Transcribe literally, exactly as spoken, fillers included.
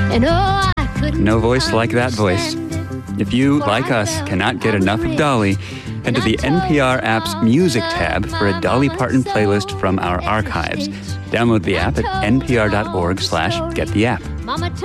And oh, I couldn't No voice like that voice. If you, like us, cannot get enough of Dolly, head to the N P R app's Music tab for a Dolly Parton playlist from our archives. Download the app at npr.org slash get the app. Mama